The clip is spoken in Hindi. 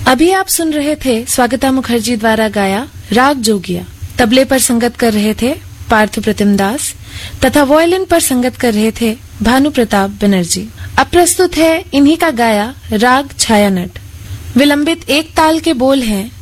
अभी आप सुन रहे थे स्वागता मुखर्जी द्वारा गाया राग जोगिया। तबले पर संगत कर रहे थे पार्थ प्रतिम दास तथा वॉयलिन पर संगत कर रहे थे भानु प्रताप बनर्जी। अब प्रस्तुत है इन्हीं का गाया राग छायानट। विलंबित एक ताल के बोल हैं